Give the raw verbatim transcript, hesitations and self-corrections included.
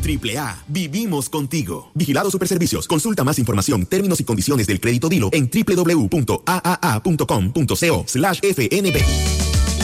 Triple A, vivimos contigo. Vigilado Superservicios. Consulta más información, términos y condiciones del crédito Dilo en doble u doble u doble u punto a a a punto com punto co slash F N B.